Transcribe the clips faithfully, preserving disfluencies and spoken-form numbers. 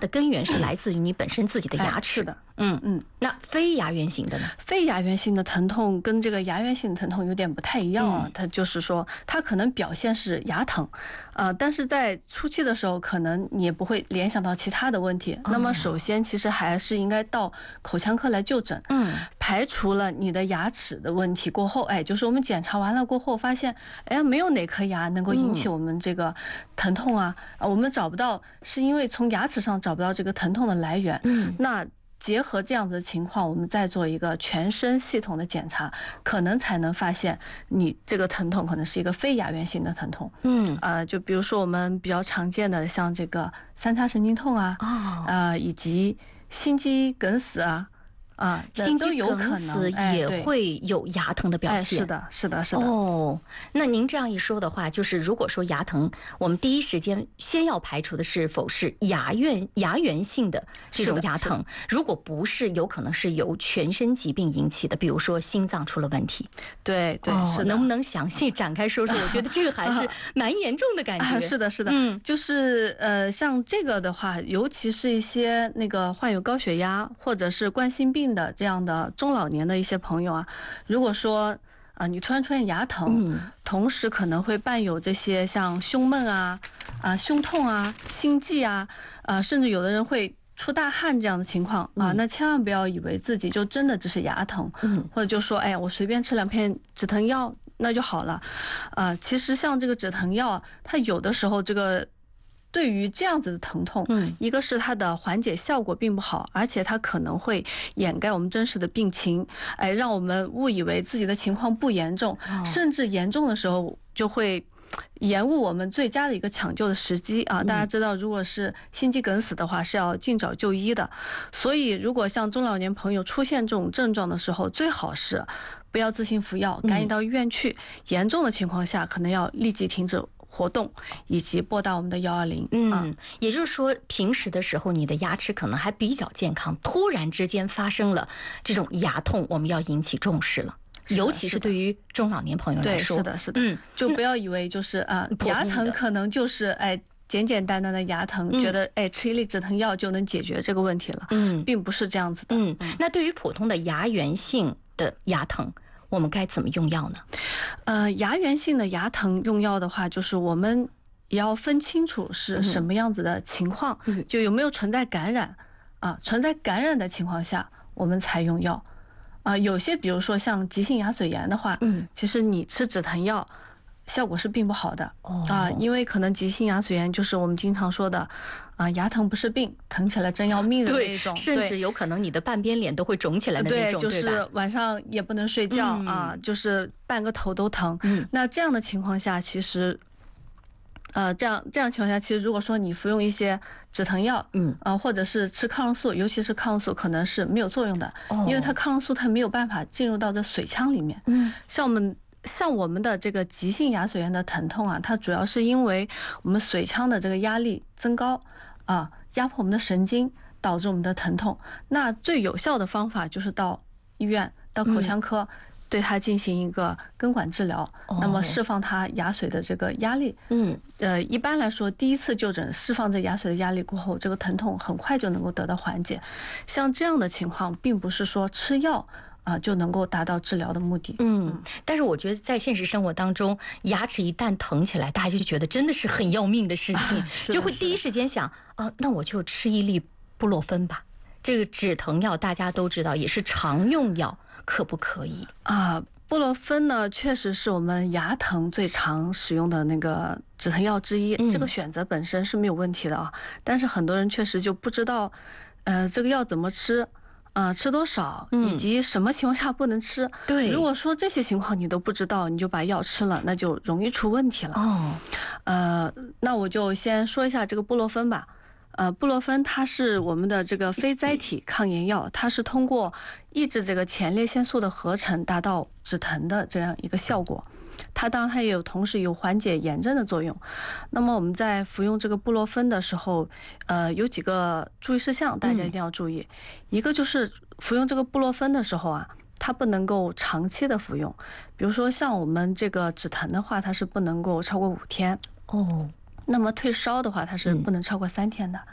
根源是来自于你本身自己的牙齿。 是的， 嗯嗯。那非牙源性的呢？ 非牙源性的疼痛跟这个牙源性的疼痛有点不太一样啊。它就是说，它可能表现是牙疼，啊，但是在初期的时候，可能你也不会联想到其他的问题。那么首先，其实还是应该到口腔科来就诊。嗯，排除了你的牙齿的问题过后，哎，就是我们检查完了过后发现，哎，没有哪颗牙能够引起我们这个疼痛啊，啊，我们找不到，是因为从牙齿上找不到这个疼痛的来源。嗯，那结合这样子的情况，我们再做一个全身系统的检查，可能才能发现你这个疼痛可能是一个非牙源性的疼痛。嗯，呃，就比如说我们比较常见的像这个三叉神经痛啊，啊、呃，以及心肌梗死啊。啊， 心肌梗死也会有牙疼的表现。 哎、是的，是的，是的。 哦，那您这样一说的话，就是如果说牙疼，我们第一时间先要排除的是否是牙源牙源性的这种牙疼，如果不是，有可能是由全身疾病引起的，比如说心脏出了问题。 对对， 哦、 是的。 能不能详细展开说说？我觉得这个还是蛮严重的感觉。 啊、是的，是的，嗯，就是呃，像这个的话，尤其是一些那个患有高血压或者是冠心病的这样的中老年的一些朋友啊，如果说啊你突然出现牙疼，同时可能会伴有这些像胸闷啊、啊胸痛啊、心悸啊，啊甚至有的人会出大汗这样的情况啊，那千万不要以为自己就真的只是牙疼，或者就说哎我随便吃两片止疼药那就好了，啊其实像这个止疼药，它有的时候这个。对于这样子的疼痛，嗯，一个是它的缓解效果并不好，而且它可能会掩盖我们真实的病情，哎，让我们误以为自己的情况不严重，甚至严重的时候就会延误我们最佳的一个抢救的时机啊！大家知道，如果是心肌梗死的话，是要尽早就医的。所以，如果像中老年朋友出现这种症状的时候，最好是不要自行服药，赶紧到医院去。严重的情况下，可能要立即停止活动，以及拨打我们的幺二零。 嗯，也就是说，平时的时候你的牙齿可能还比较健康，突然之间发生了这种牙痛，我们要引起重视了。尤其是对于中老年朋友来说， 是的，是的，嗯，就不要以为就是啊，牙疼可能就是哎简简单单的牙疼，觉得哎吃一粒止疼药就能解决这个问题了，嗯，并不是这样子的。 嗯，那对于普通的牙源性的牙疼，我们该怎么用药呢？ 呃，牙源性的牙疼用药的话，就是我们也要分清楚是什么样子的情况，嗯、就有没有存在感染啊？存在感染的情况下，我们才用药。啊、呃，有些比如说像急性牙髓炎的话，嗯，其实你吃止疼药效果是并不好的啊、哦呃，因为可能急性牙髓炎就是我们经常说的啊、呃，牙疼不是病，疼起来真要命的那种， 甚至有可能你的半边脸都会肿起来的那种， 对，就是晚上也不能睡觉啊、嗯，就是半个头都疼。嗯，那这样的情况下，其实。呃，这样这样情况下，其实如果说你服用一些止疼药，嗯，啊、呃，或者是吃抗生素，尤其是抗生素，可能是没有作用的，哦、因为它抗生素它没有办法进入到这髓腔里面。嗯，像我们像我们的这个急性牙髓炎的疼痛啊，它主要是因为我们髓腔的这个压力增高啊，压迫我们的神经，导致我们的疼痛。那最有效的方法就是到医院，到口腔科。嗯，对它进行一个根管治疗，那么释放它牙髓的这个压力。嗯，呃，一般来说，第一次就诊释放这牙髓的压力过后，这个疼痛很快就能够得到缓解。像这样的情况，并不是说吃药啊、呃、就能够达到治疗的目的。 嗯，但是我觉得在现实生活当中，牙齿一旦疼起来，大家就觉得真的是很要命的事情，啊、就会第一时间想啊、呃，那我就吃一粒布洛芬吧。这个止疼药大家都知道，也是常用药。可不可以啊？布洛芬呢，确实是我们牙疼最常使用的那个止疼药之一。嗯、这个选择本身是没有问题的啊，但是很多人确实就不知道，呃，这个药怎么吃，呃，吃多少，以及什么情况下不能吃。嗯、对，如果说这些情况你都不知道，你就把药吃了，那就容易出问题了。哦，呃，那我就先说一下这个布洛芬吧。呃，布洛芬它是我们的这个非甾体抗炎药，它是通过抑制这个前列腺素的合成，达到止疼的这样一个效果。它当然它也有同时有缓解炎症的作用。那么我们在服用这个布洛芬的时候，呃，有几个注意事项，大家一定要注意。一个就是服用这个布洛芬的时候啊，它不能够长期的服用。比如说像我们这个止疼的话，它是不能够超过五天。哦。那么退烧的话，它是不能超过三天的，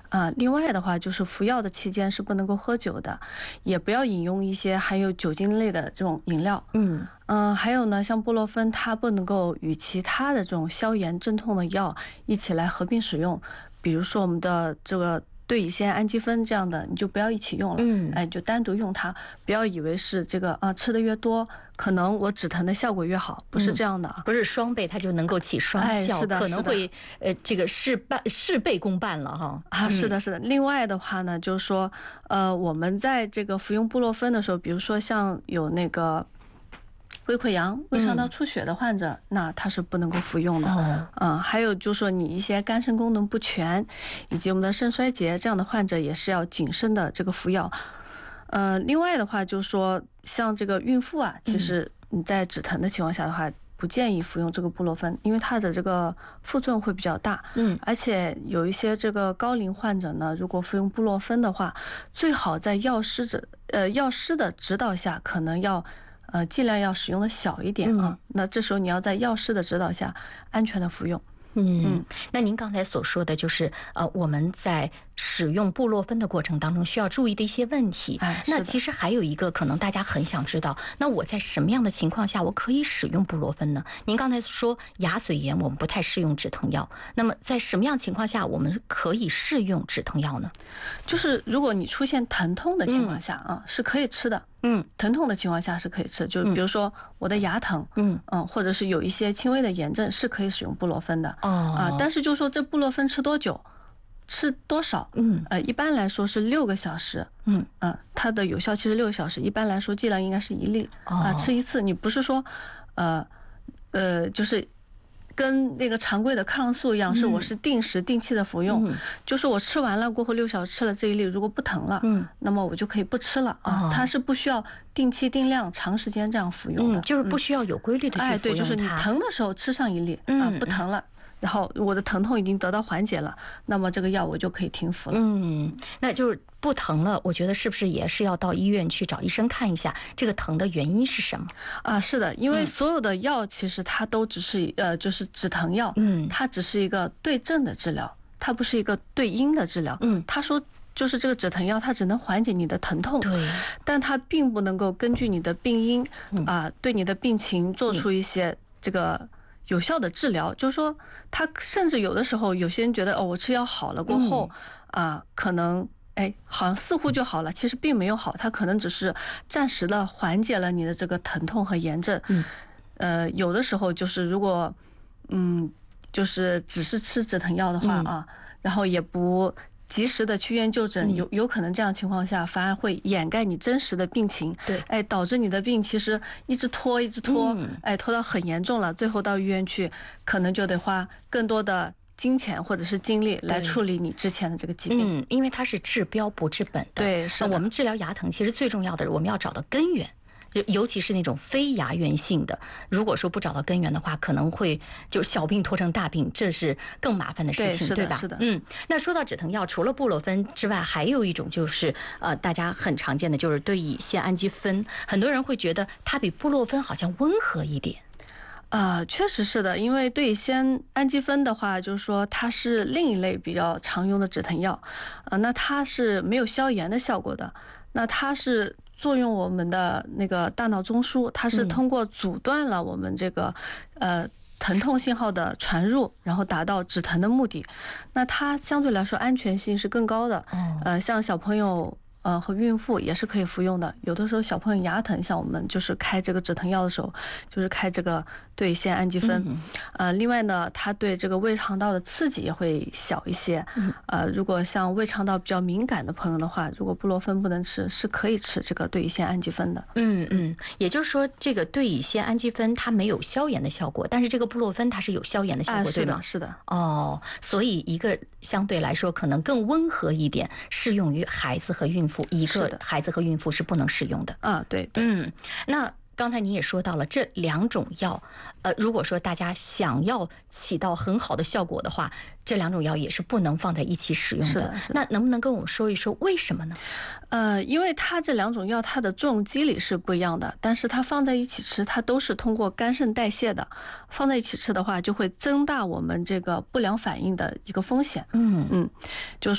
啊，另外的话就是服药的期间是不能够喝酒的，也不要饮用一些含有酒精类的这种饮料。 嗯嗯，还有呢，像布洛芬，它不能够与其他的这种消炎镇痛的药一起来合并使用，比如说我们的这个对乙酰氨基酚这样的，你就不要一起用了， 嗯， 哎，就单独用它，不要以为是这个啊，吃的越多，可能我止疼的效果越好，不是这样的， 不是双倍它就能够起双哎， 效， 是的， 可能会呃这个事半事倍功半了哈。 啊，是的，是的。另外的话呢，就是说，呃，我们在这个服用布洛芬的时候，比如说像有那个胃溃疡、胃肠道出血的患者，那他是不能够服用的。 哦， 嗯，还有就是说你一些肝肾功能不全，以及我们的肾衰竭这样的患者，也是要谨慎的这个服药。呃，另外的话就是说，像这个孕妇啊，其实你在止疼的情况下的话，不建议服用这个布洛芬，因为它的这个副作用会比较大。 嗯， 而且有一些这个高龄患者呢，如果服用布洛芬的话，最好在药师指呃药师的指导下，可能要呃尽量要使用的小一点啊。那这时候你要在药师的指导下安全的服用。 嗯，那您刚才所说的就是呃我们在使用布洛芬的过程当中需要注意的一些问题。 哎， 那其实还有一个可能大家很想知道，那我在什么样的情况下我可以使用布洛芬呢？您刚才说牙髓炎我们不太适用止疼药，那么在什么样情况下我们可以适用止疼药呢？ 就是如果你出现疼痛的情况下啊，嗯、是可以吃的。 嗯， 疼痛的情况下是可以吃，就比如说我的牙疼， 嗯嗯，或者是有一些轻微的炎症，是可以使用布洛芬的。 哦啊，但是就说这布洛芬吃多久，吃多少， 嗯呃，一般来说是六个小时， 嗯嗯，它的有效期是六个小时，一般来说剂量应该是一粒啊， 哦吃一次，你不是说，呃，呃，就是跟那个常规的抗生素一样，是我是定时定期的服用， 嗯就是我吃完了过后六小时吃了这一粒，如果不疼了， 嗯那么我就可以不吃了啊， 哦它是不需要定期定量长时间这样服用的， 嗯，就是不需要有规律的去服用它。 哎，对，就是你疼的时候吃上一粒啊嗯， 不疼了。然后我的疼痛已经得到缓解了，那么这个药我就可以停服了。 嗯，那就是不疼了，我觉得是不是也是要到医院去找医生看一下这个疼的原因是什么？ 啊，是的，因为所有的药其实它都只是呃，就是止疼药， 嗯它只是一个对症的治疗，它不是一个对因的治疗。 嗯， 他说就是这个止疼药，它只能缓解你的疼痛， 对， 但它并不能够根据你的病因啊，对你的病情做出一些这个有效的治疗。就是说，他甚至有的时候，有些人觉得哦，我吃药好了过后啊，可能哎，好像似乎就好了，其实并没有好，它可能只是暂时的缓解了你的这个疼痛和炎症。 嗯， 呃，有的时候就是如果嗯，就是只是吃止疼药的话啊，然后也不及时的去医院就诊，有有可能这样情况下反而会掩盖你真实的病情， 对， 哎，导致你的病其实一直拖一直拖，哎，拖到很严重了，最后到医院去，可能就得花更多的金钱或者是精力来处理你之前的这个疾病。 嗯，因为它是治标不治本的。 对，是的。 我们治疗牙疼，其实最重要的，我们要找到根源。尤其是那种非牙源性的，如果说不找到根源的话，可能会就小病拖成大病，这是更麻烦的事情， 对, 对吧？ 是的。 嗯，那说到止疼药，除了布洛芬之外，还有一种就是呃，大家很常见的就是对乙酰氨基酚，很多人会觉得它比布洛芬好像温和一点。 啊、呃，确实是的，因为对乙酰氨基酚的话，就是说它是另一类比较常用的止疼药，呃，那它是没有消炎的效果的，那它是作用我们的那个大脑中枢，它是通过阻断了我们这个呃疼痛信号的传入，然后达到止疼的目的。那它相对来说安全性是更高的。呃，像小朋友呃和孕妇也是可以服用的。有的时候小朋友牙疼，像我们就是开这个止疼药的时候，就是开这个对乙酰氨基酚。呃，另外呢，它对这个胃肠道的刺激也会小一些。呃，如果像胃肠道比较敏感的朋友的话，如果布洛芬不能吃，是可以吃这个对乙酰氨基酚的。 嗯嗯，也就是说，这个对乙酰氨基酚它没有消炎的效果，但是这个布洛芬它是有消炎的效果， 啊、 对吗？ 是的，是的。 哦，所以一个相对来说可能更温和一点，适用于孩子和孕妇；一个孩子和孕妇是不能使用的。 啊，对对。 嗯，那刚才您也说到了这两种药，呃，如果说大家想要起到很好的效果的话，这两种药也是不能放在一起使用的。 是的，是的。 那能不能跟我们说一说为什么呢？ 呃，因为它这两种药它的作用机理是不一样的，但是它放在一起吃，它都是通过肝肾代谢的，放在一起吃的话，就会增大我们这个不良反应的一个风险。 嗯嗯，就是说。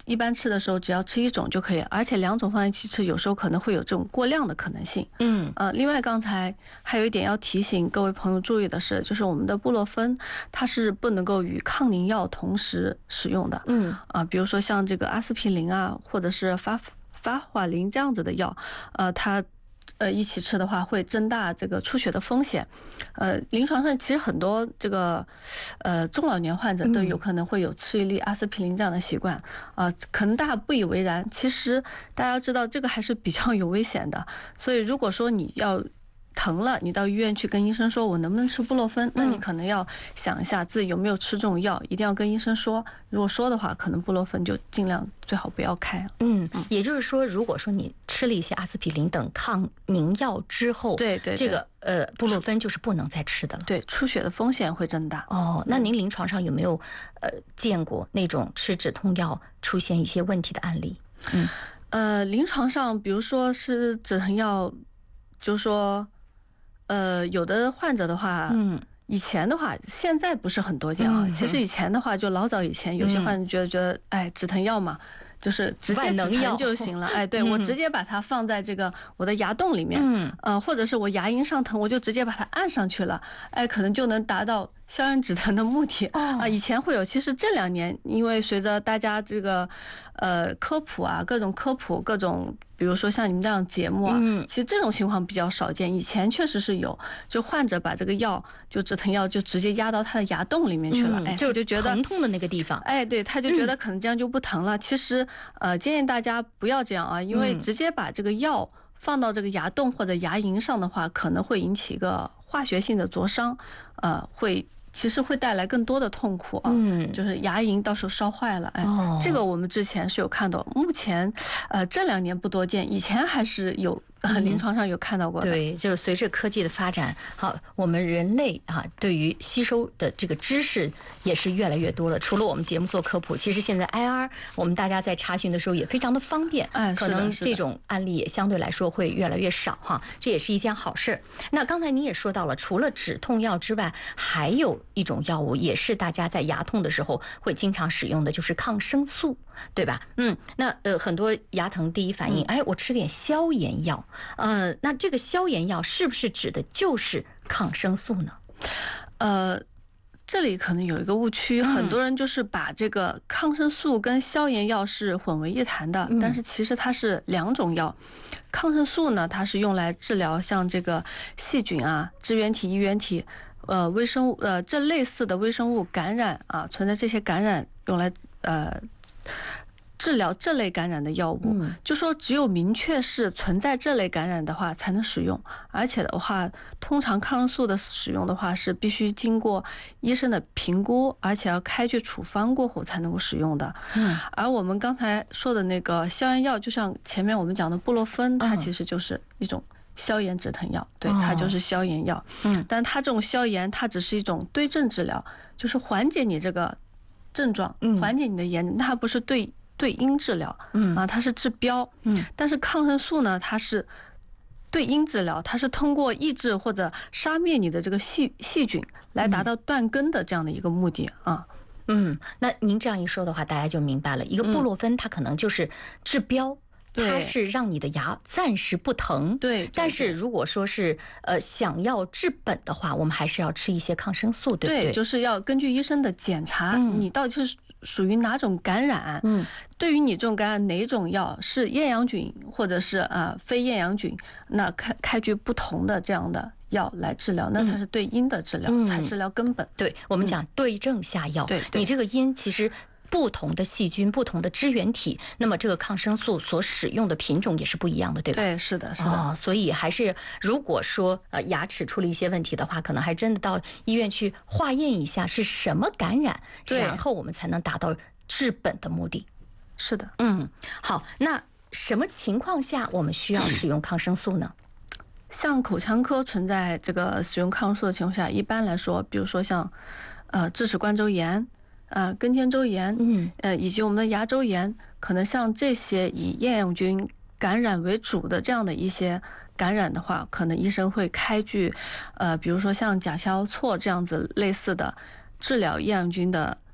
一般吃的时候只要吃一种就可以，而且两种放在一起吃，有时候可能会有这种过量的可能性。 嗯， 呃，另外刚才还有一点要提醒各位朋友注意的是，就是我们的布洛芬它是不能够与抗凝药同时使用的。 嗯， 啊、比如说像这个阿司匹林啊，或者是法法华林这样子的药，呃，它。呃，一起吃的话会增大这个出血的风险。呃，临床上其实很多这个呃中老年患者都有可能会有吃一粒阿司匹林这样的习惯啊、呃，可能大家不以为然，其实大家要知道这个还是比较有危险的。所以如果说你要疼了，你到医院去跟医生说我能不能吃布洛芬，那你可能要想一下自己有没有吃这种药，一定要跟医生说。如果说的话，可能布洛芬就尽量最好不要开。 嗯，也就是说，如果说你吃了一些阿司匹林等抗凝药之后， 对对， 这个呃布洛芬就是不能再吃的了。 对，出血的风险会增大。 哦，那您临床上有没有呃见过那种吃止痛药出现一些问题的案例？嗯， 呃，临床上比如说是止疼药，就是说。呃，有的患者的话，嗯，以前的话，现在不是很多见啊。嗯、其实以前的话，就老早以前，有些患者觉得觉得，哎，止疼药嘛，就是直接止疼就行了。哎，对、嗯、我直接把它放在这个我的牙洞里面，嗯，呃，或者是我牙龈上疼，我就直接把它按上去了，哎，可能就能达到消炎止疼的目的啊、呃。以前会有，其实这两年，因为随着大家这个呃科普啊，各种科普，各种。比如说像你们这样节目啊，嗯、其实这种情况比较少见。以前确实是有，就患者把这个药，就止疼药就直接压到他的牙洞里面去了，嗯、哎， 就就觉得疼痛的那个地方， 哎，对，他就觉得可能这样就不疼了。嗯、其实，呃，建议大家不要这样啊，因为直接把这个药放到这个牙洞或者牙龈上的话，可能会引起一个化学性的灼伤，呃，会。其实会带来更多的痛苦啊，嗯，就是牙龈到时候烧坏了，哎，哦、这个我们之前是有看到，目前，呃，这两年不多见，以前还是有。临床上有看到过的， 对，就是随着科技的发展，好，我们人类啊，对于吸收的这个知识也是越来越多了。除了我们节目做科普，其实现在 I R 我们大家在查询的时候也非常的方便， 哎， 可能这种案例也相对来说会越来越少哈，这也是一件好事。那刚才您也说到了，除了止痛药之外，还有一种药物也是大家在牙痛的时候会经常使用的，就是抗生素，对吧？嗯，那呃很多牙疼第一反应，哎，我吃点消炎药。呃，那这个消炎药是不是指的就是抗生素呢？ 呃，这里可能有一个误区，嗯、很多人就是把这个抗生素跟消炎药是混为一谈的，嗯、但是其实它是两种药。抗生素呢，它是用来治疗像这个细菌啊、支原体、衣原体、呃微生物呃这类似的微生物感染啊，存在这些感染用来呃。治疗这类感染的药物，嗯、就说只有明确是存在这类感染的话才能使用，而且的话，通常抗生素的使用的话是必须经过医生的评估，而且要开具处方过后才能够使用的。嗯，而我们刚才说的那个消炎药，就像前面我们讲的布洛芬，它其实就是一种消炎止疼药，对，它就是消炎药。嗯，但它这种消炎，它只是一种对症治疗，就是缓解你这个症状，缓解你的炎，它不是对。对因治疗，嗯啊，它是治标，嗯，但是抗生素呢，它是对因治疗，它是通过抑制或者杀灭你的这个细细菌，来达到断根的这样的一个目的啊。 嗯，那您这样一说的话，大家就明白了，一个布洛芬它可能就是治标。它是让你的牙暂时不疼， 对。 但是如果说是呃想要治本的话，我们还是要吃一些抗生素，对不对？ 对，就是要根据医生的检查，嗯、你到底是属于哪种感染。嗯，对于你这种感染，哪种药是厌氧菌或者是啊、呃、非厌氧菌，那开开具不同的这样的药来治疗，那才是对因的治疗，嗯、才治疗根本。 对，我们讲对症下药。对，你这个因其实。不同的细菌、不同的支原体，那么这个抗生素所使用的品种也是不一样的，对吧？ 对，是的，是的。 哦，所以还是如果说呃牙齿出了一些问题的话，可能还真的到医院去化验一下是什么感染，然后我们才能达到治本的目的。 是的， 嗯，好，那什么情况下我们需要使用抗生素呢？ 像口腔科存在这个使用抗生素的情况下，一般来说，比如说像呃智齿冠周炎。呃，根尖周炎，嗯，呃，以及我们的牙周炎，可能像这些以厌氧菌感染为主的这样的一些感染的话，可能医生会开具，呃，比如说像甲硝唑这样子类似的治疗厌氧菌的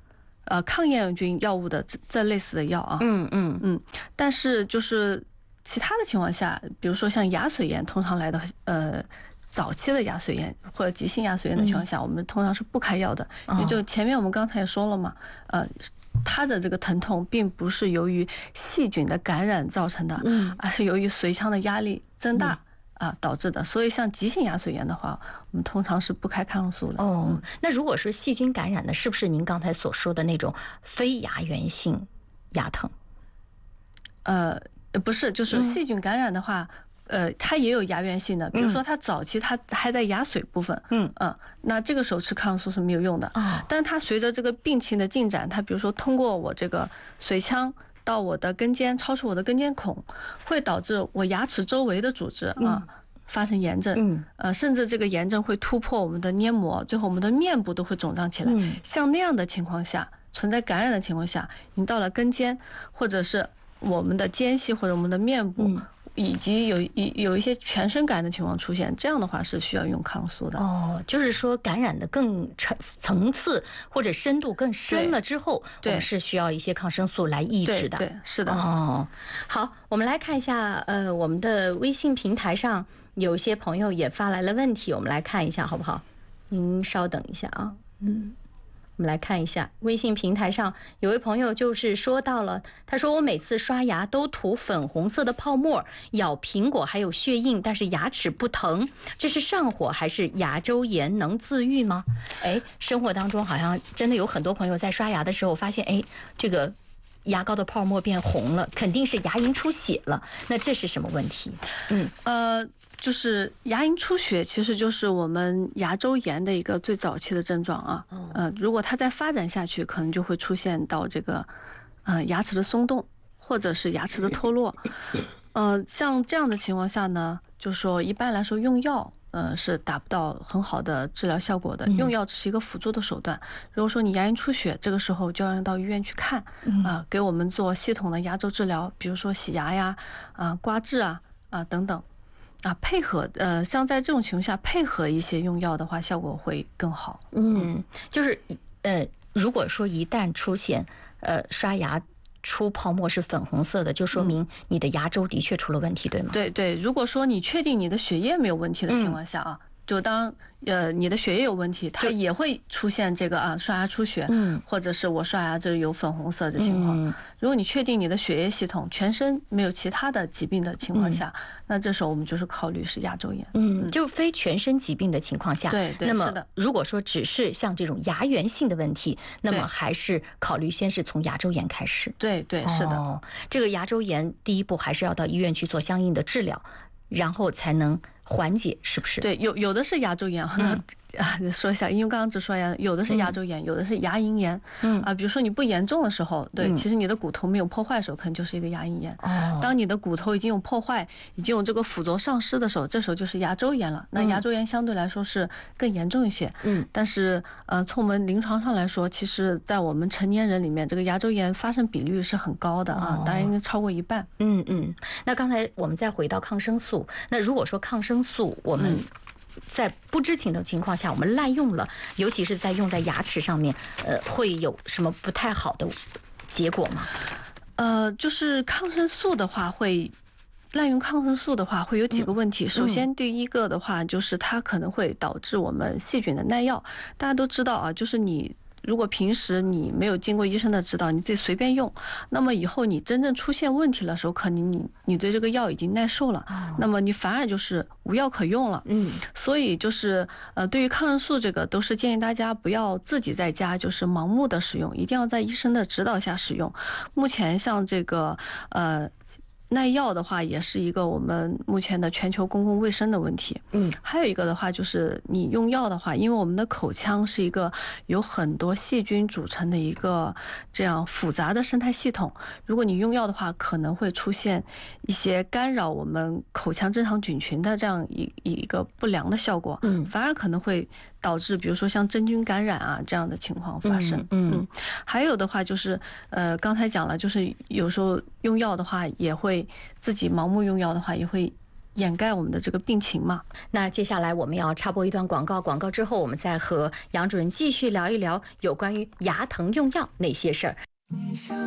呃抗厌氧菌药物的这这类似的药啊。 嗯嗯嗯，但是就是其他的情况下，比如说像牙髓炎，通常来的呃。早期的牙髓炎或者急性牙髓炎的情况下，我们通常是不开药的，因为就前面我们刚才也说了嘛，呃，它的这个疼痛并不是由于细菌的感染造成的，而是由于髓腔的压力增大啊导致的。所以像急性牙髓炎的话，我们通常是不开抗生素的。 哦，那如果是细菌感染的，是不是您刚才所说的那种非牙源性牙疼？ 呃，不是，就是细菌感染的话。呃，它也有牙源性的，比如说它早期它还在牙髓部分，嗯嗯，那这个时候吃抗生素是没有用的。但是它随着这个病情的进展，它比如说通过我这个髓腔到我的根尖，超出我的根尖孔，会导致我牙齿周围的组织啊发生炎症，嗯，呃，甚至这个炎症会突破我们的黏膜，最后我们的面部都会肿胀起来。像那样的情况下，存在感染的情况下，你到了根尖或者是我们的间隙或者我们的面部。以及有一有一些全身感染的情况出现，这样的话是需要用抗生素的。 哦，就是说感染的更层层次或者深度更深了之后，我们是需要一些抗生素来抑制的。 对，对是的。 哦，好，我们来看一下，呃，我们的微信平台上有些朋友也发来了问题，我们来看一下好不好？您稍等一下啊，嗯。我们来看一下，微信平台上有位朋友就是说到了，他说我每次刷牙都吐粉红色的泡沫，咬苹果还有血印，但是牙齿不疼，这是上火还是牙周炎？能自愈吗？哎，生活当中好像真的有很多朋友在刷牙的时候发现，哎，这个牙膏的泡沫变红了，肯定是牙龈出血了。那这是什么问题？嗯， 呃。就是牙龈出血，其实就是我们牙周炎的一个最早期的症状啊。呃，如果它再发展下去，可能就会出现到这个，呃，牙齿的松动，或者是牙齿的脱落。呃，像这样的情况下呢，就是说一般来说用药，呃，是达不到很好的治疗效果的。用药只是一个辅助的手段。如果说你牙龈出血，这个时候就要到医院去看，啊，给我们做系统的牙周治疗，比如说洗牙呀，啊，刮治啊，啊等等。啊，配合呃，像在这种情况下，配合一些用药的话，效果会更好。 嗯，就是呃，如果说一旦出现呃刷牙出泡沫是粉红色的，就说明你的牙周的确出了问题，对吗？ 对对，如果说你确定你的血液没有问题的情况下啊，就当呃你的血液有问题，它也会出现这个啊刷牙出血，嗯，或者是我刷牙这有粉红色的情况。嗯、如果你确定你的血液系统全身没有其他的疾病的情况下，嗯、那这时候我们就是考虑是牙周炎。 嗯，就非全身疾病的情况下， 对对， 那么如果说只是像这种牙源性的问题，那么还是考虑先是从牙周炎开始。 对对，是的。 哦，这个牙周炎第一步还是要到医院去做相应的治疗，然后才能缓解，是不是？ 对，有有的是牙周炎，嗯、啊，说一下，因为刚刚只说牙，有的是牙周炎，嗯、有的是牙龈炎。嗯啊，比如说你不严重的时候，对，嗯、其实你的骨头没有破坏的时候，可能就是一个牙龈炎。哦。当你的骨头已经有破坏，已经有这个附着丧失的时候，这时候就是牙周炎了。那牙周炎相对来说是更严重一些。嗯。但是呃，从我们临床上来说，其实在我们成年人里面，这个牙周炎发生比率是很高的啊，当然应该超过一半。 嗯嗯。那刚才我们再回到抗生素，那如果说抗生素我们在不知情的情况下我们滥用了，尤其是在用在牙齿上面，呃，会有什么不太好的结果吗？ 呃，就是抗生素的话会。滥用抗生素的话会有几个问题。首先，第一个的话就是它可能会导致我们细菌的耐药。大家都知道啊，就是你如果平时你没有经过医生的指导，你自己随便用，那么以后你真正出现问题的时候，可能你你对这个药已经耐受了，那么你反而就是无药可用了。嗯，所以就是呃，对于抗生素这个，都是建议大家不要自己在家就是盲目的使用，一定要在医生的指导下使用。目前像这个呃。耐药的话，也是一个我们目前的全球公共卫生的问题。嗯，还有一个的话，就是你用药的话，因为我们的口腔是一个有很多细菌组成的一个这样复杂的生态系统，如果你用药的话，可能会出现一些干扰我们口腔正常菌群的这样一一个不良的效果。嗯，反而可能会导致，比如说像真菌感染啊这样的情况发生。嗯，嗯还有的话就是呃，刚才讲了，就是有时候用药的话也会。自己盲目用药的话，也会掩盖我们的这个病情嘛。 那接下来我们要插播一段广告，广告之后我们再和杨主任继续聊一聊有关于牙疼用药那些事儿。